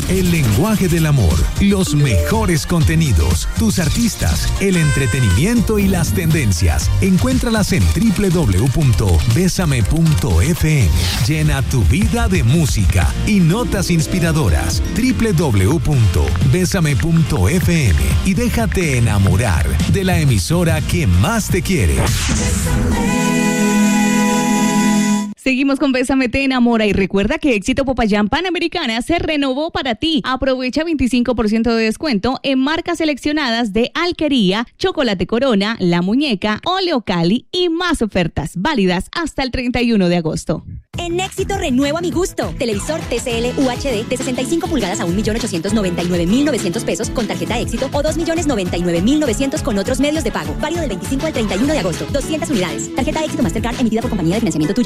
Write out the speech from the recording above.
el lenguaje del amor, los mejores contenidos, tus artistas, el entretenimiento y las tendencias. Encuéntralas en www.besame.fm. Llena tu vida de música y notas inspiradoras. www.besame.fm y déjate enamorar de la emisora que más te quiere. Seguimos con Bésame te enamora y recuerda que Éxito Popayán Panamericana se renovó para ti. Aprovecha 25% de descuento en marcas seleccionadas de Alquería, Chocolate Corona, La Muñeca, Oleo Cali y más ofertas válidas hasta el 31 de agosto. En Éxito renuevo a mi gusto. Televisor TCL UHD de 65 pulgadas a 1.899.900 pesos con tarjeta Éxito o 2.099.900 con otros medios de pago. Válido del 25 al 31 de agosto. 200 unidades. Tarjeta Éxito Mastercard emitida por Compañía de Financiamiento Tuya.